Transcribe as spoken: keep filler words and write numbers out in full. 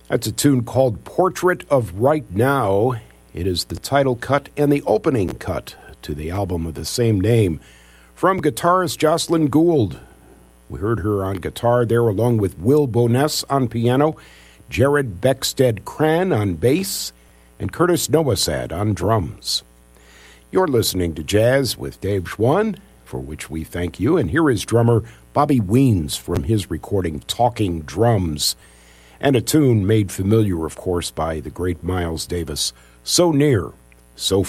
That's a tune called Portrait of Right Now. It is the title cut and the opening cut to the album of the same name from guitarist Jocelyn Gould. We heard her on guitar there along with Will Boness on piano, Jared Beckstead-Cran on bass, and Curtis Noasad on drums. You're listening to Jazz with Dave Schwann, for which we thank you, and here is drummer Bobby Weens from his recording Talking Drums, and a tune made familiar, of course, by the great Miles Davis, So Near, So